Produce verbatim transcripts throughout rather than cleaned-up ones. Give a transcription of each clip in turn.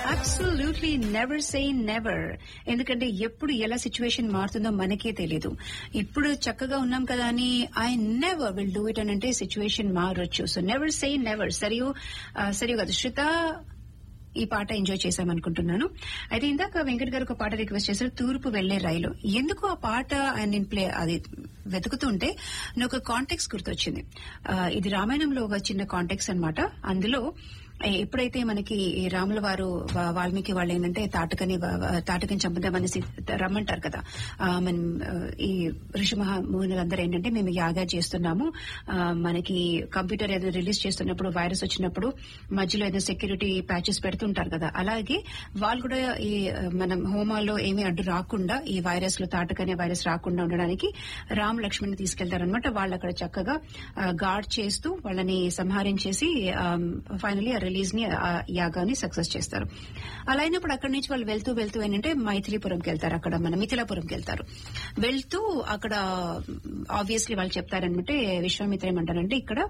Absolutely never say never. ఎందుకంటే ఎప్పుడు ఎలా సిచ్యువేషన్ మారుతుందో మనకే తెలియదు. ఇప్పుడు చక్కగా ఉన్నాం కదా అని I never will do it అని అంటే సిచ్యువేషన్ మారొచ్చు. So never say never. Sarayu Sarayu కాదు శ్రుత ఈ పాట ఎంజాయ్ చేశామనుకుంటున్నాను. అయితే ఇందాక వెంకట్ గారు ఒక పాట రిక్వెస్ట్ చేశారు, తూర్పు వెళ్లే రైలు. ఎందుకు ఆ పాట నేను ప్లే అది వెతుకుతుంటే నాకు ఒక కాంటెక్స్ట్ గుర్తొచ్చింది. ఇది రామాయణంలో ఒక చిన్న కాంటెక్స్ట్ అన్నమాట. అందులో ఎప్పుడైతే మనకి రాముల వారు వాల్మీకి వాళ్ళు ఏంటంటే తాటకని తాటకని చంపుదామనేసి రమ్మంటారు కదా, మనం ఈ ఋషి మహామునులందరూ ఏంటంటే మేము యాగా చేస్తున్నాము, మనకి కంప్యూటర్ ఏదో రిలీజ్ చేస్తున్నప్పుడు వైరస్ వచ్చినప్పుడు మధ్యలో ఏదో సెక్యూరిటీ ప్యాచెస్ పెడుతుంటారు కదా, అలాగే వాళ్ళు కూడా ఈ మనం హోమాల్లో ఏమీ అడ్డు రాకుండా ఈ వైరస్ లో తాటకనే వైరస్ రాకుండా ఉండడానికి రామ్ లక్ష్మణ్ తీసుకెళ్తారనమాట. వాళ్ళు అక్కడ చక్కగా గార్డ్ చేస్తూ వాళ్ళని సంహరించేసి ఫైనలీ రిలీజ్ ని యాగాన్ని సక్సెస్ చేస్తారు. అలా అయినప్పుడు అక్కడి నుంచి వాళ్ళు వెళ్తూ వెళ్తూ ఏంటంటే మైథిలీపురంకి వెళ్తారు. అక్కడ మన మిథిలాపురంకి వెళ్తారు. వెళ్తూ అక్కడ ఆబ్వియస్లీ వాళ్ళు చెప్తారనమాట, విశ్వామిత్ర ఏమంటారంటే ఇక్కడ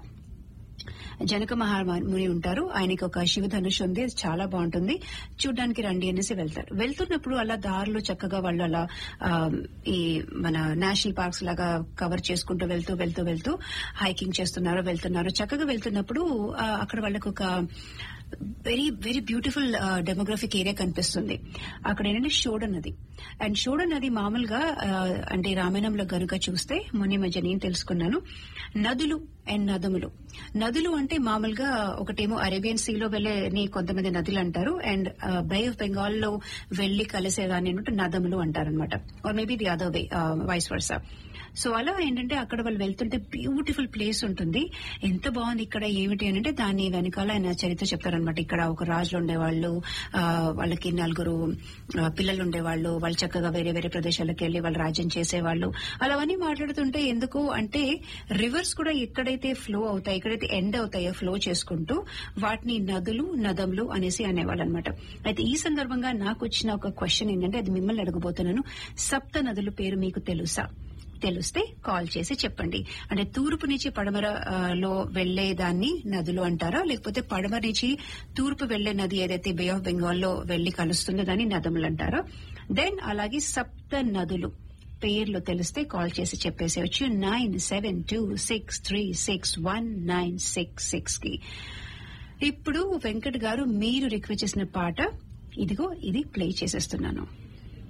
జనక మహాముని ఉంటారు, ఆయనకి ఒక శివధనుష్ ఉంది, చాలా బాగుంటుంది, చూడ్డానికి రండి అనేసి వెళ్తారు. వెళ్తున్నప్పుడు అలా దారిలో చక్కగా వాళ్ళు అలా ఈ మన నేషనల్ పార్క్స్ లాగా కవర్ చేసుకుంటూ వెళ్తూ వెళ్తూ వెళ్తూ హైకింగ్ చేస్తున్నారు, వెళ్తున్నారు. చక్కగా వెళ్తున్నప్పుడు అక్కడ వాళ్ళకు ఒక very very beautiful demographic area కనిపిస్తుంది. అక్కడ ఏంటంటే షోడ నది. అండ్ షోడ నది మామూలుగా అంటే రామాయణంలో గనుక చూస్తే మొన్న మధ్య నేను తెలుసుకున్నాను, నదులు అండ్ నదములు. నదులు అంటే మామూలుగా ఒకటేమో అరేబియన్ సీలో వెళ్లే కొంతమంది నదులు అంటారు, అండ్ బే ఆఫ్ బెంగాల్ లో వెళ్లి కలిసేదాన్ని ఏంటంటే నదములు అంటారనమాట, or maybe the other way vice versa. So అలా ఏంటంటే అక్కడ వాళ్ళు వెళ్తుంటే బ్యూటిఫుల్ ప్లేస్ ఉంటుంది, ఎంత బాగుంది ఇక్కడ ఏమిటి అని అంటే దాని వెనకాల ఆయన చరిత్ర చెప్తారనమాట. ఇక్కడ ఒక రాజులు ఉండేవాళ్ళు, వాళ్ళకి నలుగురు పిల్లలు ఉండేవాళ్ళు, వాళ్ళు చక్కగా వేరే వేరే ప్రదేశాలకు వెళ్లి వాళ్ళు రాజ్యం చేసేవాళ్ళు. అలావన్నీ మాట్లాడుతుంటే ఎందుకు అంటే రివర్స్ కూడా ఎక్కడైతే ఫ్లో అవుతాయి, ఎక్కడైతే ఎండ్ అవుతాయో ఫ్లో చేసుకుంటూ వాటిని నదులు నదములు అనేసి అనేవాళ్ళు అనమాట. అయితే ఈ సందర్భంగా నాకు వచ్చిన ఒక క్వశ్చన్ ఏంటంటే అది మిమ్మల్ని అడగబోతున్నాను, సప్త నదుల పేరు మీకు తెలుసా? తెలిస్తే కాల్ చేసి చెప్పండి. అంటే తూర్పు నుంచి పడమర లో వెళ్లేదాన్ని నదులు అంటారా, లేకపోతే పడమర నుంచి తూర్పు వెళ్లే నది ఏదైతే బే ఆఫ్ బెంగాల్ లో వెళ్లి కలుస్తుందో దాన్ని నదములు అంటారా? దెన్ అలాగే సప్త నదులు పేర్లు తెలిస్తే కాల్ చేసి చెప్పేసేవచ్చు nine seven two six three six one nine six six కి. ఇప్పుడు వెంకట్ గారు మీరు రిక్వెస్ట్ చేసిన పాట ఇదిగో ఇది ప్లే చేసేస్తున్నాను.